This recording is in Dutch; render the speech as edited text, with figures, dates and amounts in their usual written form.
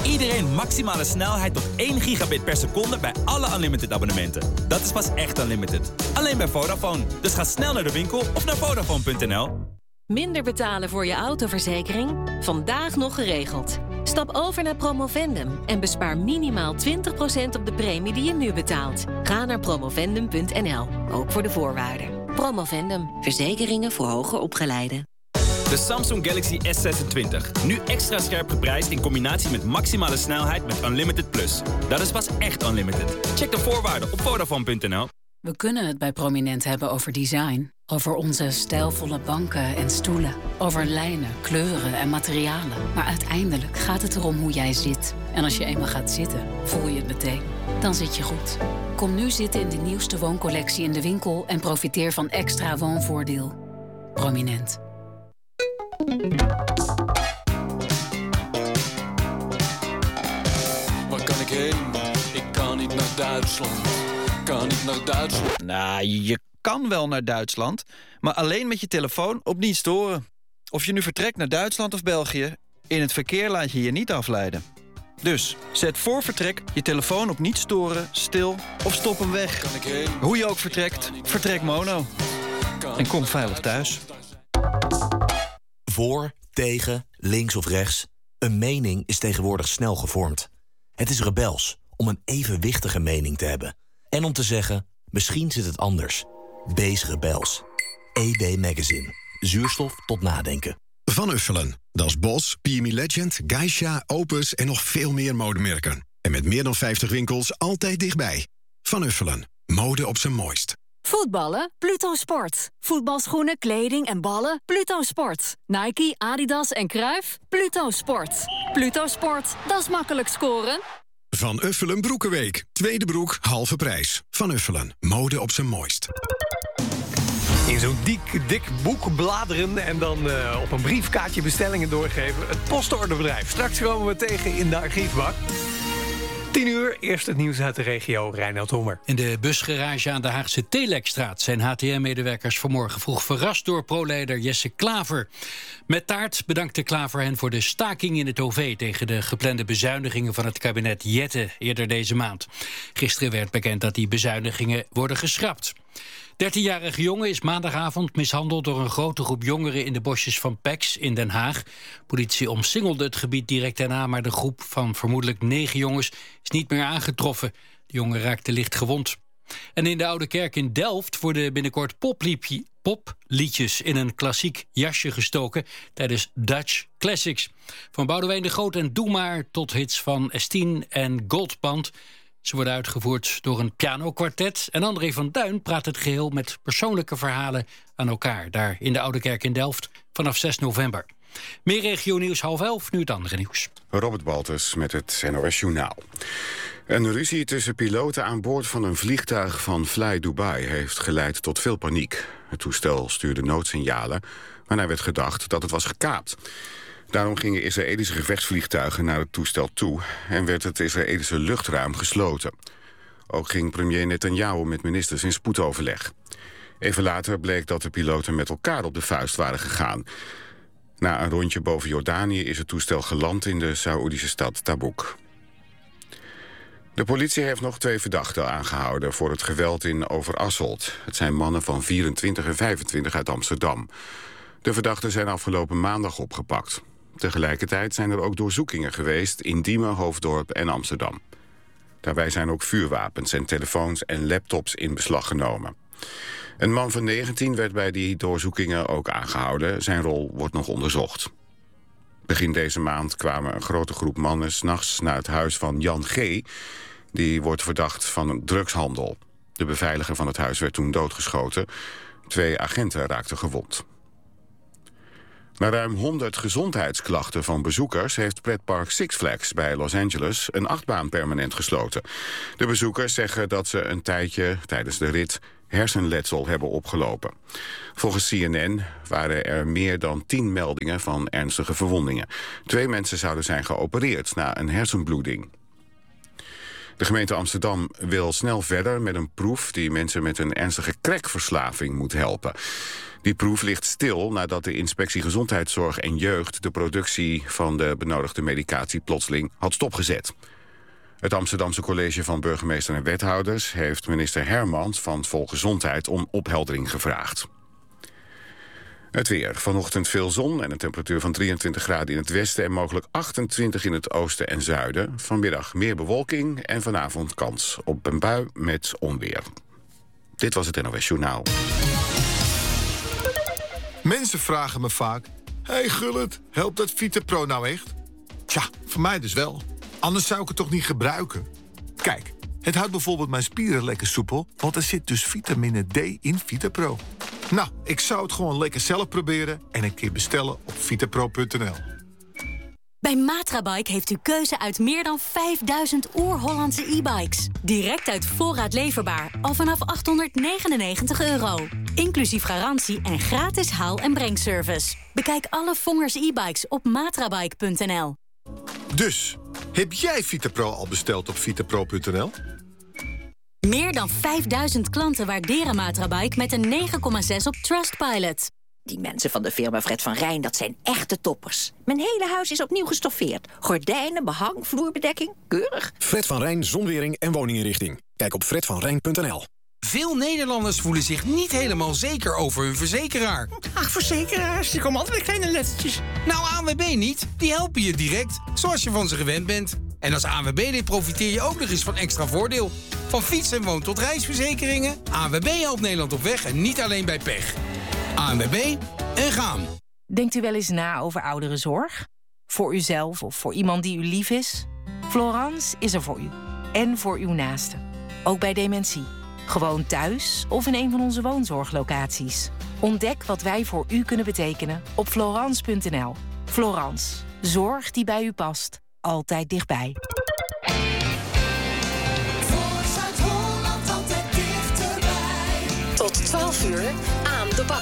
iedereen maximale snelheid tot 1 gigabit per seconde bij alle Unlimited abonnementen. Dat is pas echt Unlimited. Alleen bij Vodafone. Dus ga snel naar de winkel of naar Vodafone.nl. Minder betalen voor je autoverzekering? Vandaag nog geregeld. Stap over naar Promovendum en bespaar minimaal 20% op de premie die je nu betaalt. Ga naar promovendum.nl, ook voor de voorwaarden. Promovendum, verzekeringen voor hoger opgeleiden. De Samsung Galaxy S26. Nu extra scherp geprijsd in combinatie met maximale snelheid met Unlimited Plus. Dat is pas echt Unlimited. Check de voorwaarden op Vodafone.nl. We kunnen het bij Prominent hebben over design. Over onze stijlvolle banken en stoelen. Over lijnen, kleuren en materialen. Maar uiteindelijk gaat het erom hoe jij zit. En als je eenmaal gaat zitten, voel je het meteen. Dan zit je goed. Kom nu zitten in de nieuwste wooncollectie in de winkel... en profiteer van extra woonvoordeel. Prominent. Waar kan ik heen? Ik kan niet naar Duitsland. Kan niet naar Duitsland. Nou, je kan wel naar Duitsland, maar alleen met je telefoon op niet storen. Of je nu vertrekt naar Duitsland of België, in het verkeer laat je je niet afleiden. Dus zet voor vertrek je telefoon op niet storen, stil of stop hem weg. Hoe je ook vertrekt, vertrek mono. En kom veilig thuis. Voor, tegen, links of rechts. Een mening is tegenwoordig snel gevormd. Het is rebels om een evenwichtige mening te hebben. En om te zeggen, misschien zit het anders. Wees rebels. EW Magazine. Zuurstof tot nadenken. Van Uffelen. Dat is Bos, PME Legend, Geisha, Opus en nog veel meer modemerken. En met meer dan 50 winkels altijd dichtbij. Van Uffelen. Mode op zijn mooist. Voetballen? Pluto Sport. Voetbalschoenen, kleding en ballen? Pluto Sport. Nike, Adidas en Cruijff? Pluto Sport. Pluto Sport, dat is makkelijk scoren. Van Uffelen Broekenweek. Tweede broek, halve prijs. Van Uffelen. Mode op zijn mooist. In zo'n dik boek bladeren en dan op een briefkaartje bestellingen doorgeven. Het postorderbedrijf. Straks komen we tegen in de archiefbak. 10:00, eerst het nieuws uit de regio, Reinoud Hommer. In de busgarage aan de Haagse Telekstraat zijn HTM-medewerkers vanmorgen vroeg verrast door pro-leider Jesse Klaver. Met taart bedankte Klaver hen voor de staking in het OV tegen de geplande bezuinigingen van het kabinet Jette eerder deze maand. Gisteren werd bekend dat die bezuinigingen worden geschrapt. 13-jarige jongen is maandagavond mishandeld door een grote groep jongeren in de bosjes van Pex in Den Haag. Politie omsingelde het gebied direct daarna, maar de groep van vermoedelijk 9 jongens is niet meer aangetroffen. De jongen raakte licht gewond. En in de Oude Kerk in Delft worden binnenkort popliedjes in een klassiek jasje gestoken tijdens Dutch Classics. Van Boudewijn de Groot en Doe Maar tot hits van Estine en Goldband. Ze worden uitgevoerd door een pianokwartet. En André van Duin praat het geheel met persoonlijke verhalen aan elkaar. Daar in de Oude Kerk in Delft vanaf 6 november. Meer regionieuws 10:30, nu het andere nieuws. Robert Baltus met het NOS Journaal. Een ruzie tussen piloten aan boord van een vliegtuig van Fly Dubai heeft geleid tot veel paniek. Het toestel stuurde noodsignalen, waarna werd gedacht dat het was gekaapt. Daarom gingen Israëlische gevechtsvliegtuigen naar het toestel toe en werd het Israëlische luchtruim gesloten. Ook ging premier Netanyahu met ministers in spoedoverleg. Even later bleek dat de piloten met elkaar op de vuist waren gegaan. Na een rondje boven Jordanië is het toestel geland in de Saoedische stad Tabuk. De politie heeft nog 2 verdachten aangehouden voor het geweld in Overasselt. Het zijn mannen van 24 en 25 uit Amsterdam. De verdachten zijn afgelopen maandag opgepakt. Tegelijkertijd zijn er ook doorzoekingen geweest in Diemen, Hoofddorp en Amsterdam. Daarbij zijn ook vuurwapens en telefoons en laptops in beslag genomen. Een man van 19 werd bij die doorzoekingen ook aangehouden. Zijn rol wordt nog onderzocht. Begin deze maand kwamen een grote groep mannen 's nachts naar het huis van Jan G. Die wordt verdacht van een drugshandel. De beveiliger van het huis werd toen doodgeschoten. 2 agenten raakten gewond. Na ruim 100 gezondheidsklachten van bezoekers heeft pretpark Six Flags bij Los Angeles een achtbaan permanent gesloten. De bezoekers zeggen dat ze een tijdje tijdens de rit hersenletsel hebben opgelopen. Volgens CNN waren er meer dan 10 meldingen van ernstige verwondingen. 2 mensen zouden zijn geopereerd na een hersenbloeding. De gemeente Amsterdam wil snel verder met een proef die mensen met een ernstige crackverslaving moet helpen. Die proef ligt stil nadat de Inspectie Gezondheidszorg en Jeugd de productie van de benodigde medicatie plotseling had stopgezet. Het Amsterdamse College van Burgemeester en Wethouders heeft minister Hermans van Volksgezondheid om opheldering gevraagd. Het weer. Vanochtend veel zon en een temperatuur van 23 graden in het westen en mogelijk 28 in het oosten en zuiden. Vanmiddag meer bewolking en vanavond kans op een bui met onweer. Dit was het NOS Journaal. Mensen vragen me vaak: hey Gullit, helpt dat VitaPro nou echt? Tja, voor mij dus wel. Anders zou ik het toch niet gebruiken? Kijk, het houdt bijvoorbeeld mijn spieren lekker soepel, want er zit dus vitamine D in VitaPro. Nou, ik zou het gewoon lekker zelf proberen en een keer bestellen op vitapro.nl. Bij Matrabike heeft u keuze uit meer dan 5000 oer-Hollandse e-bikes. Direct uit voorraad leverbaar, al vanaf €899. Inclusief garantie en gratis haal- en brengservice. Bekijk alle Vongers e-bikes op matrabike.nl. Dus, heb jij VitaPro al besteld op vitapro.nl? Meer dan 5000 klanten waarderen Matrabike met een 9,6 op Trustpilot. Die mensen van de firma Fred van Rijn, dat zijn echte toppers. Mijn hele huis is opnieuw gestoffeerd. Gordijnen, behang, vloerbedekking, keurig. Fred van Rijn Zonwering en woninginrichting. Kijk op fredvanrijn.nl. Veel Nederlanders voelen zich niet helemaal zeker over hun verzekeraar. Ach, verzekeraars, die komen altijd met kleine lettertjes. Nou, ANWB niet. Die helpen je direct, zoals je van ze gewend bent. En als ANWB profiteer je ook nog eens van extra voordeel. Van fiets- en woon- tot reisverzekeringen. ANWB helpt Nederland op weg en niet alleen bij pech. ANWB en gaan. Denkt u wel eens na over ouderenzorg? Voor uzelf of voor iemand die u lief is? Florence is er voor u. En voor uw naasten. Ook bij dementie. Gewoon thuis of in een van onze woonzorglocaties. Ontdek wat wij voor u kunnen betekenen op Florence.nl. Florence. Zorg die bij u past. Altijd dichtbij. Tot 12 uur aan de bak.